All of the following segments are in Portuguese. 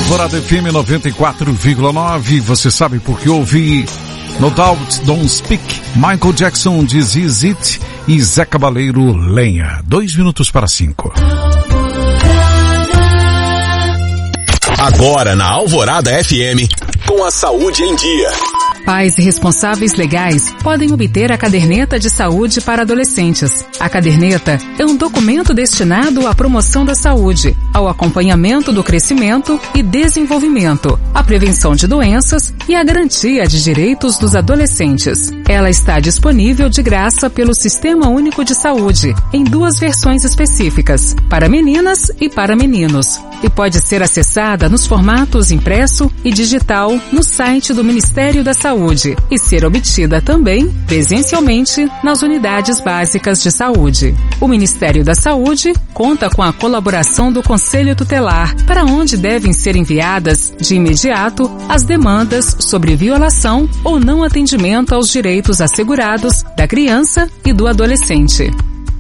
Alvorada FM 94,9. Você sabe por que ouvi No Doubt Don't Speak, Michael Jackson, This Is It e Zé Cabaleiro, Lenha. 2:05. Agora na Alvorada FM, com a saúde em dia. Pais e responsáveis legais podem obter a caderneta de saúde para adolescentes. A caderneta é um documento destinado à promoção da saúde, ao acompanhamento do crescimento e desenvolvimento, à prevenção de doenças e à garantia de direitos dos adolescentes. Ela está disponível de graça pelo Sistema Único de Saúde, em 2 versões específicas, para meninas e para meninos, e pode ser acessada nos formatos impresso e digital no site do Ministério da Saúde e ser obtida também presencialmente nas unidades básicas de saúde. O Ministério da Saúde conta com a colaboração do Conselho Tutelar, para onde devem ser enviadas de imediato as demandas sobre violação ou não atendimento aos direitos assegurados da criança e do adolescente.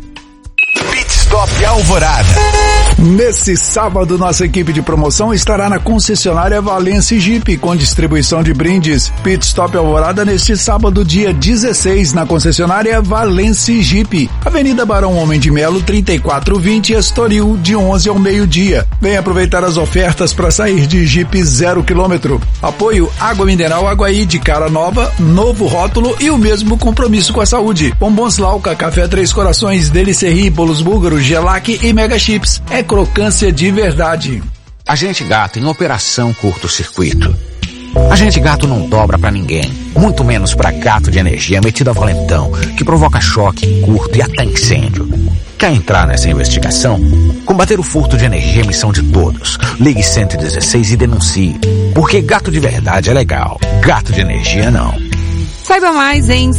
Pit Stop Alvorada. Nesse sábado, nossa equipe de promoção estará na concessionária Valence Jeep, com distribuição de brindes. Pit Stop Alvorada neste sábado, dia 16, na concessionária Valence Jeep, Avenida Barão Homem de Melo, 3420, Estoril, de 11 ao meio-dia. Venha aproveitar as ofertas para sair de Jeep 0 km. Apoio Água Mineral Aguaí de cara nova, novo rótulo e o mesmo compromisso com a saúde. Bombons Lauca, Café Três Corações, Delicerri, Bolos Búlgaros, Gelac e Mega Chips. É crocância de verdade. Agente Gato em operação curto-circuito. Agente Gato não dobra pra ninguém, muito menos pra gato de energia metido a valentão, que provoca choque, curto e até incêndio. Quer entrar nessa investigação? Combater o furto de energia é missão de todos. Ligue 116 e denuncie. Porque gato de verdade é legal, gato de energia não. Saiba mais em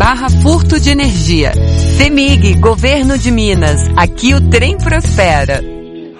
cemig.com.br/furto de energia. CEMIG, Governo de Minas. Aqui o trem prospera.